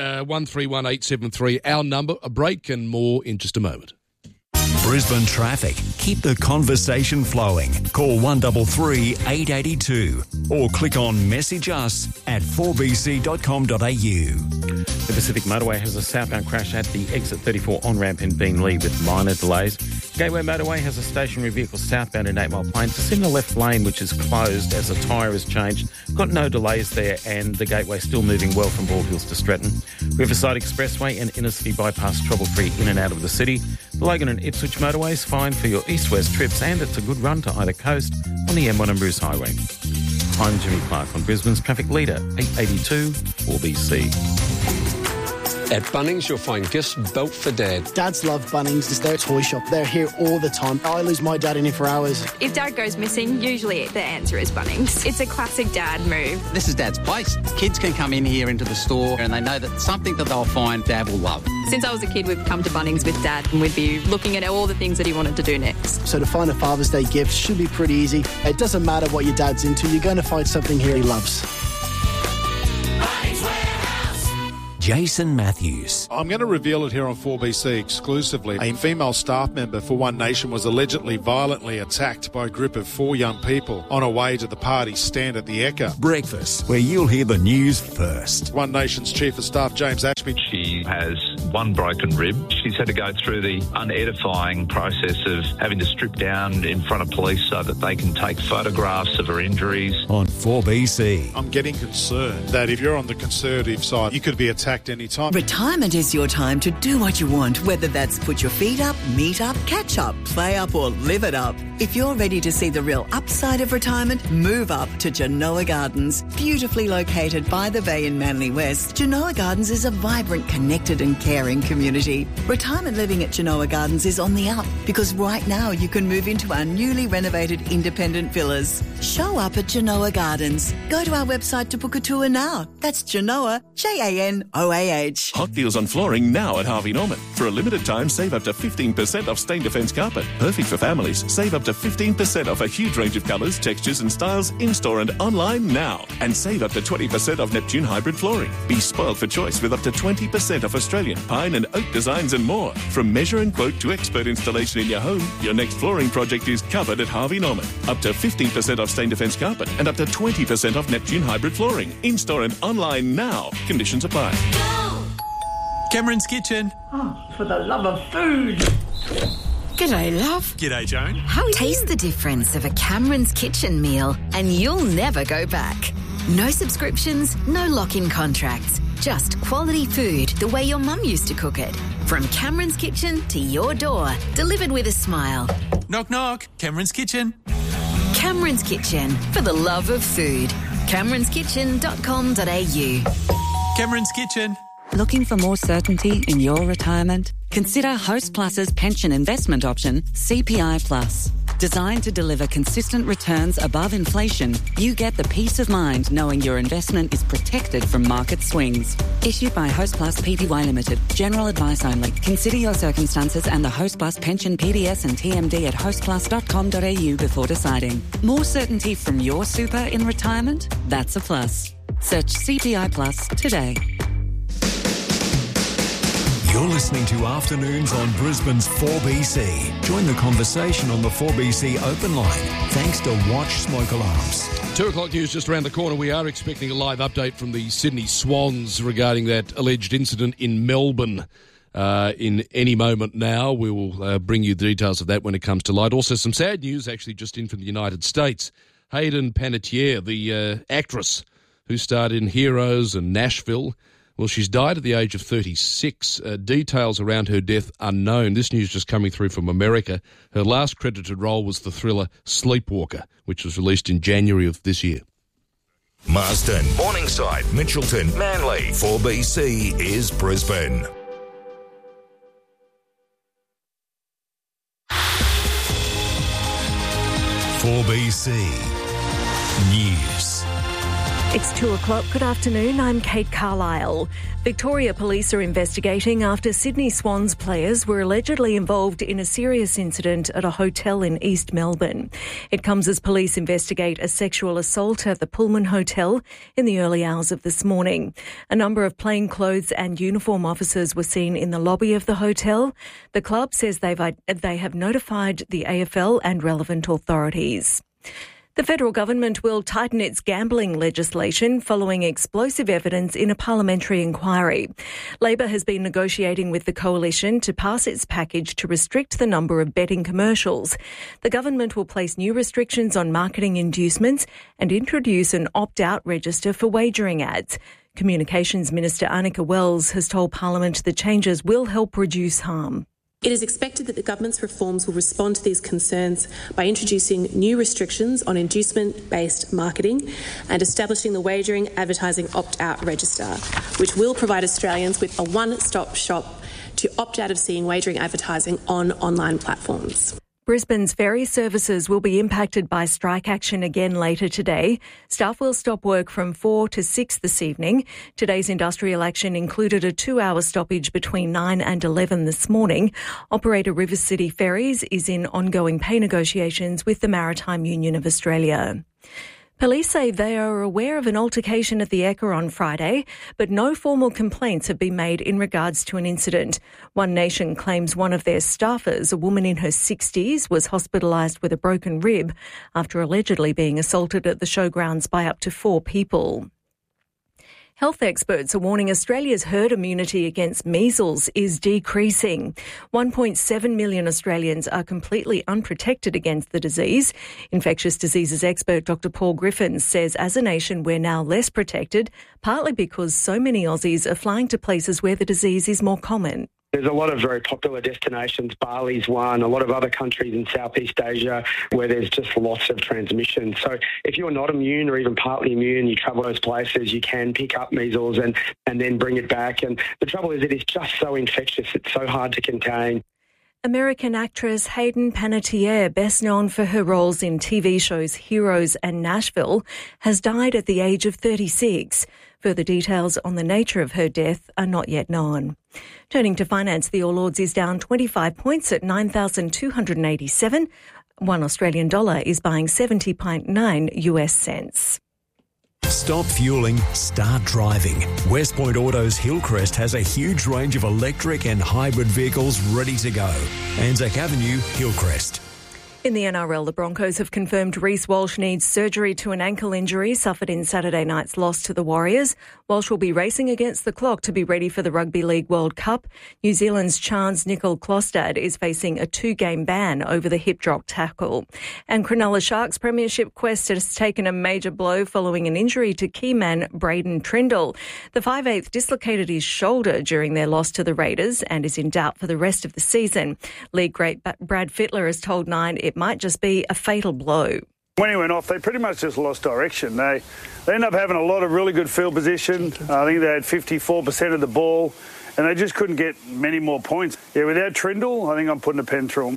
131873, our number. A break and more in just a moment.
Brisbane traffic. Keep the conversation flowing. Call 133 882 or click on message us at 4bc.com.au.
The Pacific Motorway has a southbound crash at the exit 34 on-ramp in Beenleigh with minor delays. Gateway Motorway has a stationary vehicle southbound in 8 Mile Plains. It's in the left lane, which is closed as a tyre is changed. Got no delays there, and the Gateway still moving well from Bald Hills to Stretton. Riverside Expressway and Inner City Bypass trouble-free in and out of the city. The Logan and Ipswich Motorway is fine for your east-west trips, and it's a good run to either coast on the M1 and Bruce Highway. I'm Jimmy Clark on Brisbane's traffic leader, 882 4BC.
At Bunnings, you'll find gifts built for Dad.
Dads love Bunnings. It's their toy shop. They're here all the time. I lose my dad in here for hours.
If Dad goes missing, usually the answer is Bunnings. It's a classic Dad move.
This is Dad's place. Kids can come in here into the store and they know that something that they'll find Dad will love.
Since I was a kid, we've come to Bunnings with Dad and we'd be looking at all the things that he wanted to do next.
So to find a Father's Day gift should be pretty easy. It doesn't matter what your dad's into. You're going to find something here he loves.
Jason Matthews.
I'm going to reveal it here on 4BC exclusively. A female staff member for One Nation was allegedly violently attacked by a group of 4 young people on a way to the party stand at the Ekka.
Breakfast, where you'll hear the news first.
One Nation's Chief of Staff, James Ashby.
She has 1 broken rib. She's had to go through the unedifying process of having to strip down in front of police so that they can take photographs of her injuries.
On 4BC.
I'm getting concerned that if you're on the Conservative side, you could be attacked anytime.
Retirement is your time to do what you want, whether that's put your feet up, meet up, catch up, play up or live it up. If you're ready to see the real upside of retirement, move up to Genoa Gardens. Beautifully located by the bay in Manly West, Genoa Gardens is a vibrant, connected and caring community. Retirement living at Genoa Gardens is on the up because right now you can move into our newly renovated independent villas. Show up at Genoa Gardens. Go to our website to book a tour now. That's Genoa, JANOAH.
Hot deals on flooring now at Harvey Norman. For a limited time, save up to 15% off Stain Defence carpet. Perfect for families. Save up to 15% off a huge range of colours, textures and styles in-store and online now. And save up to 20% off Neptune hybrid flooring. Be spoiled for choice with up to 20% off Australian pine and oak designs and more. From measure and quote to expert installation in your home, your next flooring project is covered at Harvey Norman. Up to 15% off Stain Defence carpet and up to 20% off Neptune hybrid flooring. In-store and online now. Conditions apply.
Cameron's Kitchen.
Oh, for the love of food.
G'day, love. G'day, Joan.
How taste the difference of a Cameron's Kitchen meal and you'll never go back. No subscriptions, no lock-in contracts. Just quality food the way your mum used to cook it. From Cameron's Kitchen to your door, delivered with a smile.
Knock, knock. Cameron's Kitchen.
Cameron's Kitchen, for the love of food. CameronsKitchen.com.au.
Cameron's Kitchen.
Looking for more certainty in your retirement? Consider Host Plus's pension investment option, CPI Plus. Designed to deliver consistent returns above inflation, you get the peace of mind knowing your investment is protected from market swings. Issued by Hostplus Pty Limited. General advice only. Consider your circumstances and the Hostplus pension PDS and TMD at hostplus.com.au before deciding. More certainty from your super in retirement? That's a plus. Search CPI Plus today.
You're listening to Afternoons on Brisbane's 4BC. Join the conversation on the 4BC open line. Thanks to Watch Smoke Alarms.
2 o'clock news just around the corner. We are expecting a live update from the Sydney Swans regarding that alleged incident in Melbourne. In any moment now, we will bring you the details of that when it comes to light. Also, some sad news actually just in from the United States. Hayden Panettiere, the actress who starred in Heroes and Nashville, well, she's died at the age of 36. Details around her death unknown. This news just coming through from America. Her last credited role was the thriller Sleepwalker, which was released in January of this year.
Marsden, Morningside, Mitchelton, Manly. 4BC is Brisbane.
BC News.
It's 2 o'clock. Good afternoon. I'm Kate Carlisle. Victoria Police are investigating after Sydney Swans players were allegedly involved in a serious incident at a hotel in East Melbourne. It comes as police investigate a sexual assault at the Pullman Hotel in the early hours of this morning. A number of plainclothes and uniform officers were seen in the lobby of the hotel. The club says they have notified the AFL and relevant authorities. The federal government will tighten its gambling legislation following explosive evidence in a parliamentary inquiry. Labor has been negotiating with the coalition to pass its package to restrict the number of betting commercials. The government will place new restrictions on marketing inducements and introduce an opt-out register for wagering ads. Communications Minister Annika Wells has told Parliament the changes will help reduce harm.
It is expected that the government's reforms will respond to these concerns by introducing new restrictions on inducement-based marketing and establishing the Wagering Advertising Opt-out Register, which will provide Australians with a one-stop shop to opt out of seeing wagering advertising on online platforms.
Brisbane's ferry services will be impacted by strike action again later today. Staff will stop work from 4 to 6 this evening. Today's industrial action included a 2-hour stoppage between 9 and 11 this morning. Operator River City Ferries is in ongoing pay negotiations with the Maritime Union of Australia. Police say they are aware of an altercation at the Ekka on Friday, but no formal complaints have been made in regards to an incident. One Nation claims one of their staffers, a woman in her 60s, was hospitalised with a broken rib after allegedly being assaulted at the showgrounds by up to 4 people. Health experts are warning Australia's herd immunity against measles is decreasing. 1.7 million Australians are completely unprotected against the disease. Infectious diseases expert Dr. Paul Griffin says as a nation we're now less protected, partly because so many Aussies are flying to places where the disease is more common.
There's a lot of very popular destinations, Bali's one, a lot of other countries in Southeast Asia where there's just lots of transmission. So if you're not immune or even partly immune, you travel those places, you can pick up measles and then bring it back. And the trouble is it is just so infectious, it's so hard to contain.
American actress Hayden Panettiere, best known for her roles in TV shows Heroes and Nashville, has died at the age of 36. Further details on the nature of her death are not yet known. Turning to finance, the All Ords is down 25 points at 9,287. $1 Australian dollar is buying 70.9 US cents.
Stop fueling, start driving. West Point Autos Hillcrest has a huge range of electric and hybrid vehicles ready to go. Anzac Avenue, Hillcrest.
In the NRL, the Broncos have confirmed Reece Walsh needs surgery to an ankle injury suffered in Saturday night's loss to the Warriors. Walsh will be racing against the clock to be ready for the Rugby League World Cup. New Zealand's Chance Nicol-Klostad is facing a 2-game ban over the hip drop tackle. And Cronulla Sharks premiership quest has taken a major blow following an injury to key man Braden Trindle. The 5'8" dislocated his shoulder during their loss to the Raiders and is in doubt for the rest of the season. League great Brad Fittler has told Nine it might just be a fatal blow.
When he went off, they pretty much just lost direction. They ended up having a lot of really good field position. I think they had 54% of the ball, and they just couldn't get many more points. Yeah, without Trindle, I think I'm putting a pen through him.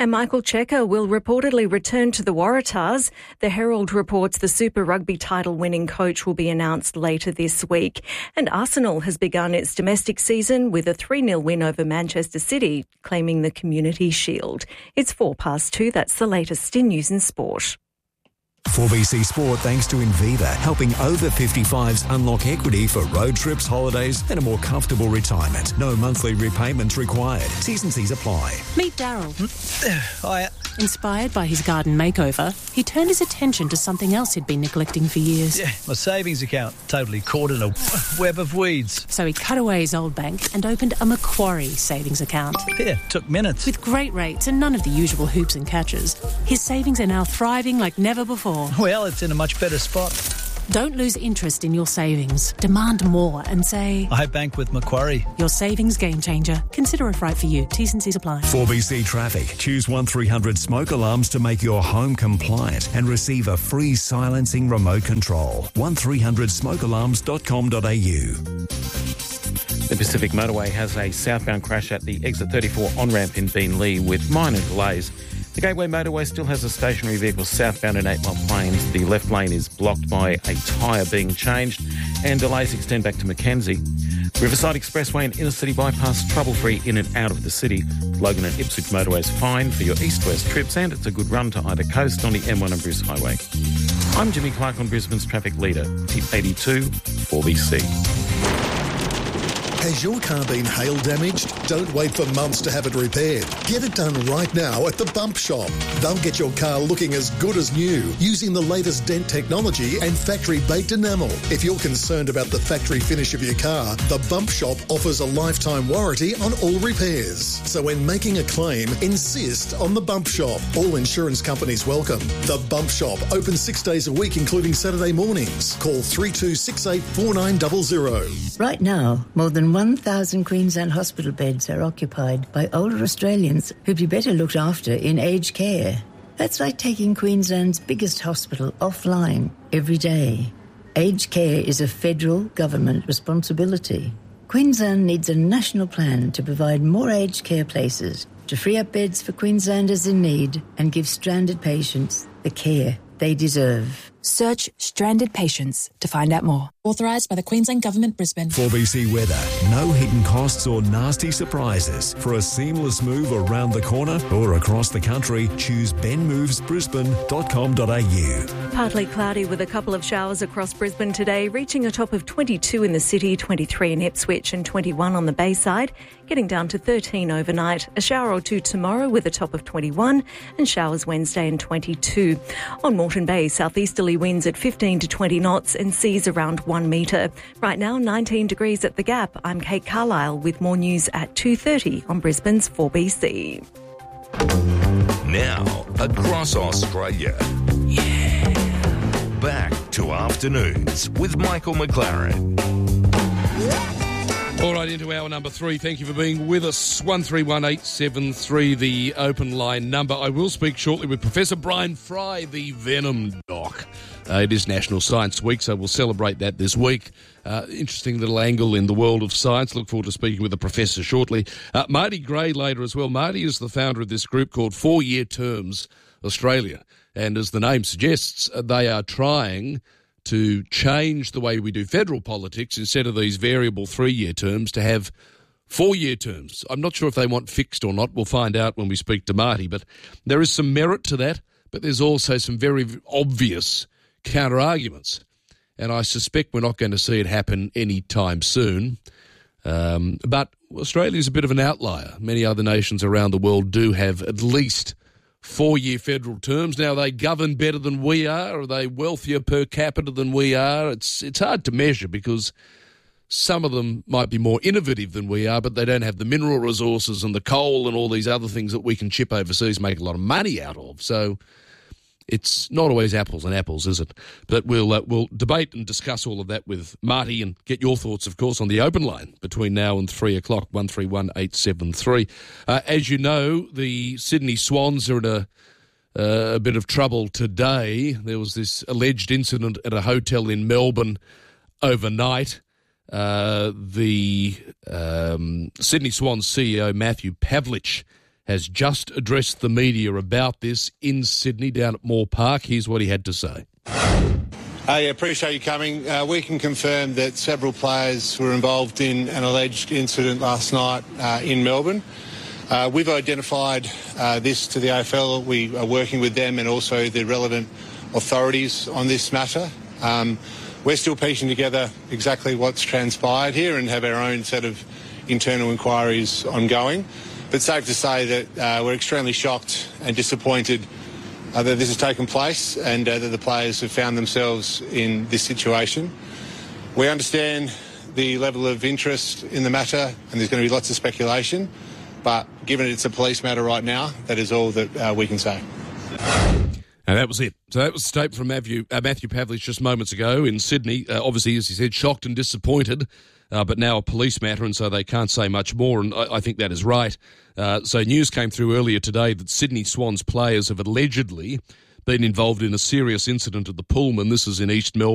And Michael Cheika will reportedly return to the Waratahs. The Herald reports the Super Rugby title-winning coach will be announced later this week. And Arsenal has begun its domestic season with a 3-0 win over Manchester City, claiming the Community Shield. It's 2:04. That's the latest in news and sport.
4BC Sport thanks to Inviva, helping over 55s unlock equity for road trips, holidays and a more comfortable retirement. No monthly repayments required. T's and C's apply.
Meet Daryl.
Hiya.
Inspired by his garden makeover, he turned his attention to something else he'd been neglecting for years.
Yeah, my savings account. Totally caught in a web of weeds.
So he cut away his old bank and opened a Macquarie savings account.
Yeah, took minutes.
With great rates and none of the usual hoops and catches, his savings are now thriving like never before.
Well, it's in a much better spot.
Don't lose interest in your savings. Demand more and say,
I bank with Macquarie.
Your savings game changer. Consider if right for you. T's and C's apply.
4BC Traffic. Choose 1300 smoke alarms to make your home compliant and receive a free silencing remote control. 1300smokealarms.com.au.
The Pacific Motorway has a southbound crash at the exit 34 on-ramp in Beenleigh with minor delays. The Gateway Motorway still has a stationary vehicle southbound in 8 Mile Plains. The left lane is blocked by a tyre being changed and delays extend back to Mackenzie. Riverside Expressway and Inner City Bypass trouble-free in and out of the city. Logan and Ipswich Motorway is fine for your east-west trips and it's a good run to either coast on the M1 and Bruce Highway. I'm Jimmy Clark on Brisbane's Traffic Leader, Tip 82, 4BC.
Has your car been hail damaged? Don't wait for months to have it repaired. Get it done right now at the Bump Shop. They'll get your car looking as good as new using the latest dent technology and factory-baked enamel. If you're concerned about the factory finish of your car, the Bump Shop offers a lifetime warranty on all repairs. So when making a claim, insist on the Bump Shop. All insurance companies welcome. The Bump Shop, open 6 days a week, including Saturday mornings. Call 3268 4900.
Right now, more than 1,000 Queensland hospital beds are occupied by older Australians who'd be better looked after in aged care. That's like taking Queensland's biggest hospital offline every day. Aged care is a federal government responsibility. Queensland needs a national plan to provide more aged care places, to free up beds for Queenslanders in need and give stranded patients the care they deserve.
Search Stranded Patients to find out more. Authorised by the Queensland Government, Brisbane.
4BC Weather. No hidden costs or nasty surprises. For a seamless move around the corner or across the country, choose benmovesbrisbane.com.au.
Partly cloudy with a couple of showers across Brisbane today, reaching a top of 22 in the city, 23 in Ipswich and 21 on the Bayside, getting down to 13 overnight. A shower or two tomorrow with a top of 21 and showers Wednesday and 22. On Moreton Bay, southeasterly winds at 15 to 20 knots and seas around 1 metre. Right now, 19 degrees at the Gap. I'm Kate Carlisle with more news at 2:30 on Brisbane's 4BC.
Now, across Australia. Yeah. Back to Afternoons with Michael McLaren.
All right, into hour number 3. Thank you for being with us. 131873, the open line number. I will speak shortly with Professor Brian Fry, the Venom Doc. It is National Science Week, so we'll celebrate that this week. Interesting little angle in the world of science. Look forward to speaking with the professor shortly. Marty Gray later as well. Marty is the founder of this group called 4 Year Terms Australia. And as the name suggests, they are trying to change the way we do federal politics. Instead of these variable 3-year terms, to have 4-year terms. I'm not sure if they want fixed or not. We'll find out when we speak to Marty. But there is some merit to that, but there's also some very obvious counter-arguments. And I suspect we're not going to see it happen anytime soon. But Australia's a bit of an outlier. Many other nations around the world do have at least 4-year federal terms. Now, they govern better than we are. Are they wealthier per capita than we are? It's hard to measure because some of them might be more innovative than we are, but they don't have the mineral resources and the coal and all these other things that we can ship overseas, make a lot of money out of. So it's not always apples and apples, is it? But we'll debate and discuss all of that with Marty and get your thoughts, of course, on the open line between now and 3 o'clock, 131873. As you know, the Sydney Swans are in a bit of trouble today. There was this alleged incident at a hotel in Melbourne overnight. The Sydney Swans CEO, Matthew Pavlich, has just addressed the media about this in Sydney down at Moore Park. Here's what he had to say.
I appreciate you coming. We can confirm that several players were involved in an alleged incident last night in Melbourne. We've identified this to the AFL. We are working with them and also the relevant authorities on this matter. We're still piecing together exactly what's transpired here and have our own set of internal inquiries ongoing. But safe to say that we're extremely shocked and disappointed that this has taken place and that the players have found themselves in this situation. We understand the level of interest in the matter and there's going to be lots of speculation, but given it's a police matter right now, that is all that we can say.
And that was it. So that was a statement from Matthew Pavlich just moments ago in Sydney. Obviously, as he said, shocked and disappointed, but now a police matter, and so they can't say much more, and I think that is right. So news came through earlier today that Sydney Swans players have allegedly been involved in a serious incident at the Pullman. This is in East Melbourne.